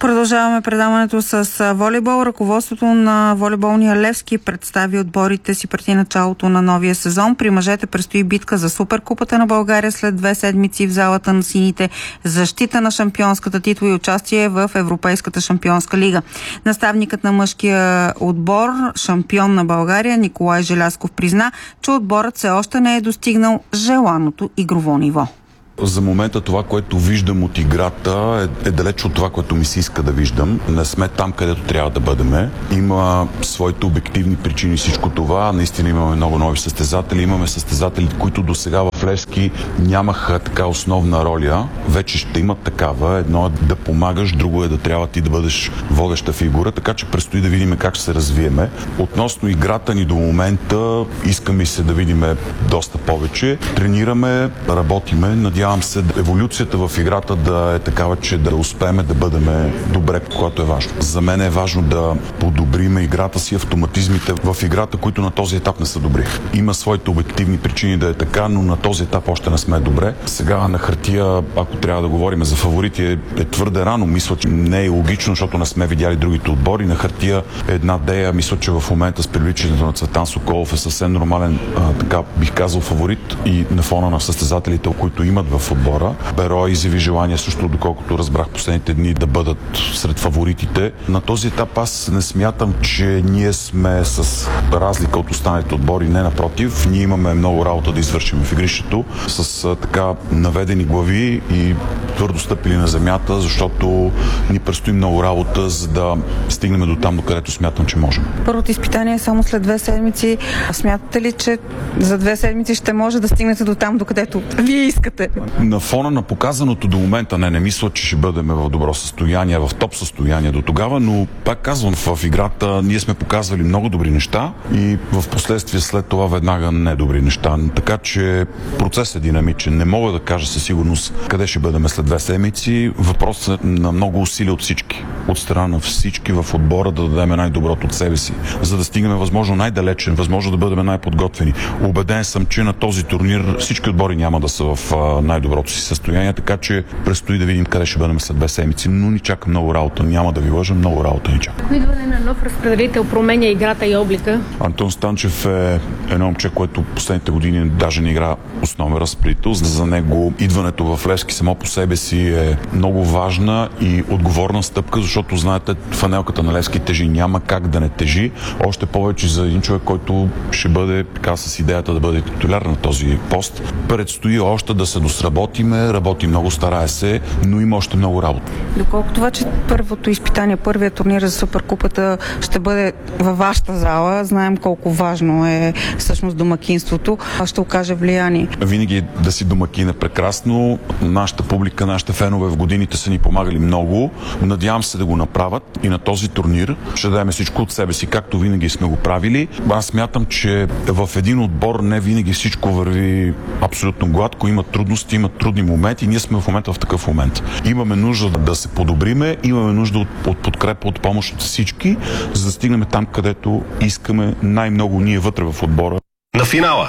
Продължаваме предаването с волейбол. Ръководството на волейболния Левски представи отборите си преди началото на новия сезон. При мъжете предстои битка за Суперкупата на България след 2 седмици в залата на сините, защита на шампионската титла и участие в Европейската шампионска лига. Наставникът на мъжкия отбор, шампион на България, Николай Желязков, призна, че отборът все още не е достигнал желаното игрово ниво. За момента това, което виждам от играта е далеч от това, което ми се иска да виждам. Не сме там, където трябва да бъдем. Има своите обективни причини всичко това. Наистина имаме много нови състезатели. Имаме състезатели, които до сега в Левски нямаха така основна роля. Вече ще имат такава. Едно е да помагаш, друго е да трябва ти да бъдеш водеща фигура, така че предстои да видим как ще се развиеме. Относно играта ни до момента, искаме се да видим доста повече. Тренираме, работиме, надявам се еволюцията в играта да е такава, че да успеем да бъдем добре, когато е важно. За мен е важно да подобриме играта си, автоматизмите в играта, които на този етап не са добри. Има своите обективни причини да е така, но на този етап още не сме добре. Сега на хартия, ако трябва да говорим за фаворити, е твърде рано. Мисля, че не е логично, защото не сме видяли другите отбори. На хартия е една идея. Мисля, че в момента с привличането на Цветан Соколов е съвсем нормален, така бих казал, фаворит и на фона на състезателите, които имат в отбора. Беро изяви желание също, доколкото разбрах последните дни, да бъдат сред фаворитите. На този етап аз не смятам, че ние сме с разлика от останалите отбори. Не, напротив, ние имаме много работа да извършим в игрището с така наведени глави и твърдо стъпили на земята, защото ни предстои много работа, за да стигнем до там, до където смятам, че можем. Първото изпитание е само след 2 седмици. Смятате ли, че за 2 седмици ще може да стигнете до там, до където вие искате? На фона на показаното до момента не мисля, че ще бъдем в добро състояние, в топ състояние до тогава, но пак казвам, в играта ние сме показвали много добри неща и в последствие след това веднага недобри неща. Така че процесът е динамичен. Не мога да кажа със сигурност къде ще бъдем след 2 седмици. Въпросът е на много усилия от всички. От страна на всички в отбора да дадем най-доброто от себе си, за да стигнем възможно най-далечен, възможно да бъдем най-подготвени. Убеден съм, че на този турнир всички отбори няма да са в най-доброто си състояние, така че предстои да видим къде ще бъдем след 2 седмици, но ни чака много работа. Няма да ви лъжа, много работа ни чака. Идване на нов разпределител променя играта и облика. Антон Станчев е едно момче, което последните години даже не игра основен разпределител. За него идването в Левски само по себе си е много важна и отговорна стъпка, защото знаете, фанелката на Левски тежи, няма как да не тежи. Още повече за един човек, който ще бъде така с идеята да бъде титуляр на този пост. Предстои още да се досработиме, работи много, старае се, но има още много работа. Доколко това, че първото изпитание, първият турнир за Суперкупата ще бъде във вашата зала, знаем колко важно е всъщност домакинството, ще окаже влияние. Винаги да си домакин е прекрасно. Нашата публика, нашите фенове в годините са ни помагали много. Надявам се да го направят и на този турнир ще дадем всичко от себе си, както винаги сме го правили. Аз смятам, че в един отбор не винаги всичко върви абсолютно гладко, има трудности, има трудни моменти и ние сме в момента в такъв момент. Имаме нужда да се подобриме, имаме нужда от подкрепа, от помощ от всички, за да стигнем там, където искаме най-много ние вътре в отбора. На финала!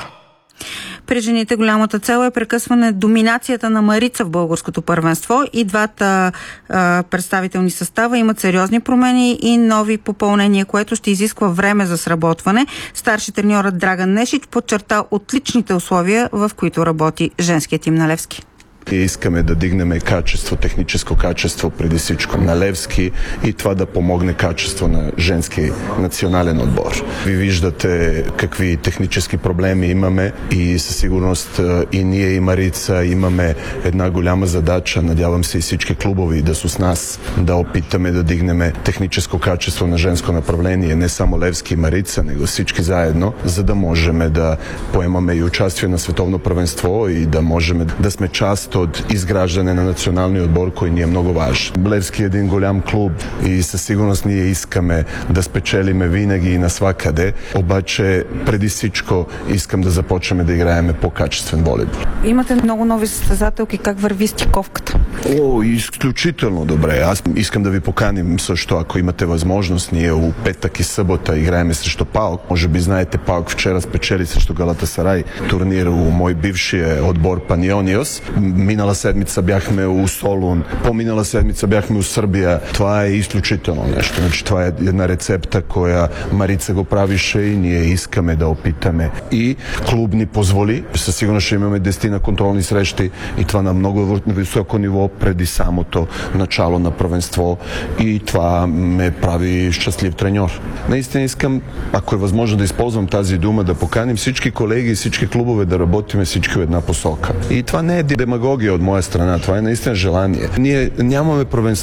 При жените голямата цел е прекъсване доминацията на Марица в българското първенство. И двата представителни състава имат сериозни промени и нови попълнения, което ще изисква време за сработване. Старши треньорът Драган Нешич подчерта отличните условия, в които работи женският тим на Левски. Искаме да дигнем качество, техническо качество преди всичко на Левски и това да помогне качество на женски национален отбор. Ви виждате какви технически проблеми имаме и със сигурност и ние и Марица имаме една голяма задача, надявам се и всички клубови да са с нас, да опитаме да дигнем техническо качество на женско направление, не само Левски и Марица, него всички заедно, за да можем да поемаме и участие на световно първенство и да можем да сме част от изграждане на националния отбор, който ни е много важен. Левски е един голям клуб и със сигурност ние искаме да спечелиме винаги и навсякъде, обаче преди всичко искам да започнем да играем по-качествен волейбол. Имате много нови състезателки, как върви стиковката? Изключително добре. Аз искам да ви поканим също, ако имате възможност. Ние у петък и събота играеме срещу ПАОК. Може би знаете, ПАОК вчера спечели срещу Галатасарай турнир у мой бившия отбор Паниониос. Минала седмица бяхме у Солун, по-минала седмица бяхме у Сърбия. Това е изключително нещо. Значи, това е една рецепта, коя Марица го правише и ние искаме да опитаме. И клуб ни позволи. Със сигурност ще имаме 10 контролни срещи и това на много високо ниво преди самото начало на първенство, и това ме прави щастлив треньор. Наистина искам, ако е възможно да използвам тази дума, да поканим всички колеги и всички клубове да работиме всички в една посока. И това не е демагогия от моя страна, това е наистина желание. Ние нямаме първенство